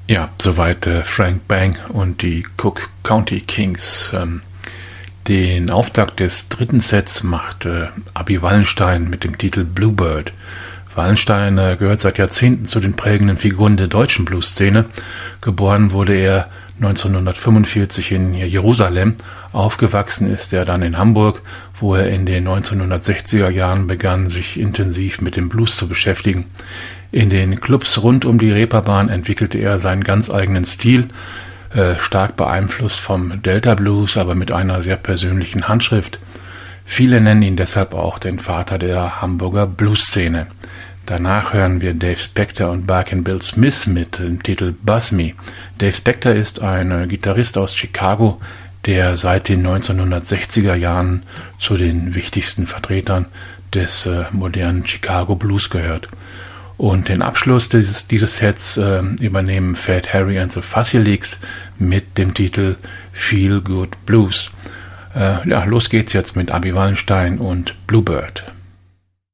Ja, soweit Frank Bang und die Cook County Kings. Den Auftakt des dritten Sets machte Abi Wallenstein mit dem Titel Bluebird. Wallenstein gehört seit Jahrzehnten zu den prägenden Figuren der deutschen Bluesszene. Geboren wurde er 1945 in Jerusalem. Aufgewachsen ist er dann in Hamburg, wo er in den 1960er Jahren begann, sich intensiv mit dem Blues zu beschäftigen. In den Clubs rund um die Reeperbahn entwickelte er seinen ganz eigenen Stil, stark beeinflusst vom Delta Blues, aber mit einer sehr persönlichen Handschrift. Viele nennen ihn deshalb auch den Vater der Hamburger Blues-Szene. Danach hören wir Dave Spector und Barkin Bill Smith mit dem Titel Buzz Me. Dave Spector ist ein Gitarrist aus Chicago, der seit den 1960er Jahren zu den wichtigsten Vertretern des modernen Chicago Blues gehört. Und den Abschluss dieses Sets übernehmen Fat Harry and the Fuzzy Leaks mit dem Titel Feel Good Blues. Los geht's jetzt mit Abi Wallenstein und Bluebird.